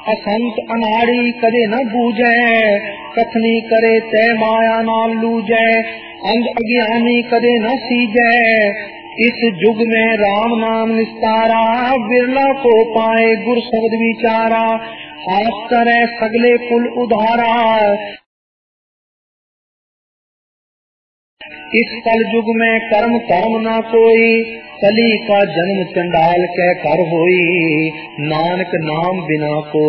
असंत अनाड़ी कदे न बूझे, कथनी करे तय माया नाल लूझे, अंध अज्ञानी कदे न सीजे। इस युग में राम नाम निस्तारा, बिरला को पाए गुर शब्द विचारा, हाथ करे सगले कुल उधारा। इस कल युग में कर्म कर्म न कोई, कली का जन्म चंडाल के कर होई, नानक नाम बिना को